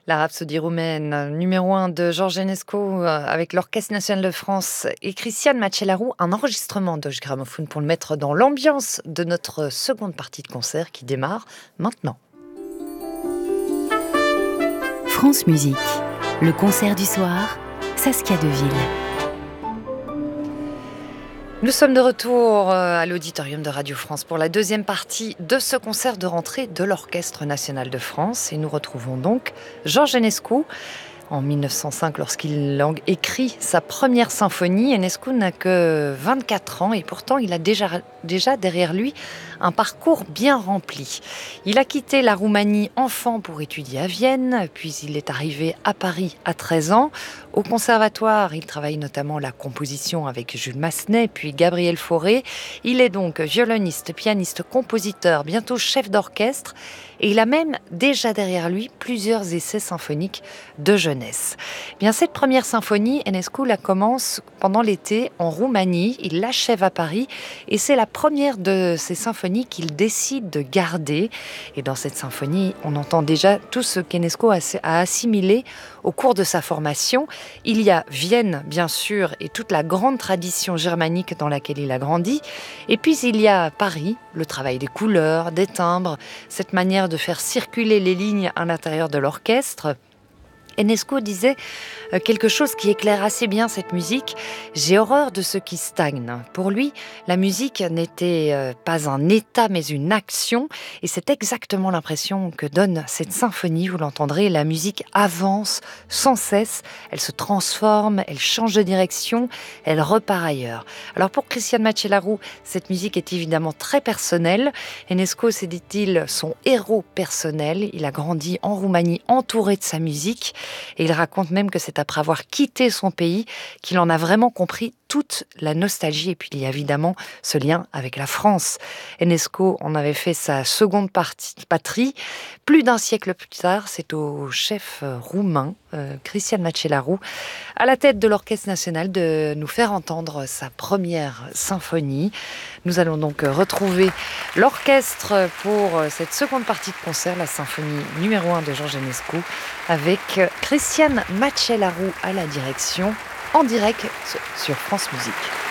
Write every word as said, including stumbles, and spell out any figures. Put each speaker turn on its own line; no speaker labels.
La Rhapsodie roumaine, numéro un de Georges Enescu euh, avec l'Orchestre national de France et Cristian Macellaro, un enregistrement de Gramophone pour le mettre dans l'ambiance de notre seconde partie de concert qui démarre maintenant.
France Musique, le concert du soir, Saskia Deville.
Nous sommes de retour à l'auditorium de Radio France pour la deuxième partie de ce concert de rentrée de l'Orchestre national de France. Et nous retrouvons donc Georges Enescu. En mille neuf cent cinq, lorsqu'il écrit sa première symphonie, Enescu n'a que vingt-quatre ans et pourtant il a déjà, déjà derrière lui un parcours bien rempli. Il a quitté la Roumanie enfant pour étudier à Vienne, puis il est arrivé à Paris à treize ans. Au conservatoire, il travaille notamment la composition avec Jules Massenet, puis Gabriel Fauré. Il est donc violoniste, pianiste, compositeur, bientôt chef d'orchestre. Et il a même déjà derrière lui plusieurs essais symphoniques de jeunesse. Bien, cette première symphonie, Enescu la commence pendant l'été en Roumanie. Il l'achève à Paris et c'est la première de ces symphonies qu'il décide de garder. Et dans cette symphonie, on entend déjà tout ce qu'Enescu a assimilé au cours de sa formation. Il y a Vienne, bien sûr, et toute la grande tradition germanique dans laquelle il a grandi. Et puis il y a Paris, le travail des couleurs, des timbres, cette manière de faire circuler les lignes à l'intérieur de l'orchestre. Enescu disait quelque chose qui éclaire assez bien cette musique. « J'ai horreur de ce qui stagne ». Pour lui, la musique n'était pas un état, mais une action. Et c'est exactement l'impression que donne cette symphonie. Vous l'entendrez, la musique avance sans cesse. Elle se transforme, elle change de direction, elle repart ailleurs. Alors pour Cristian Macellaro, cette musique est évidemment très personnelle. Enescu, c'est, dit-il, son héros personnel. Il a grandi en Roumanie entouré de sa musique. Et il raconte même que c'est après avoir quitté son pays qu'il en a vraiment compris toute la nostalgie. Et puis il y a évidemment ce lien avec la France. Enescu en avait fait sa seconde partie, patrie. Plus d'un siècle plus tard, c'est au chef roumain, euh, Cristian Macellaro, à la tête de l'Orchestre national, de nous faire entendre sa première symphonie. Nous allons donc retrouver l'orchestre pour cette seconde partie de concert, la symphonie numéro un de Georges Enescu, avec Cristian Macellaro à la direction, en direct sur France Musique.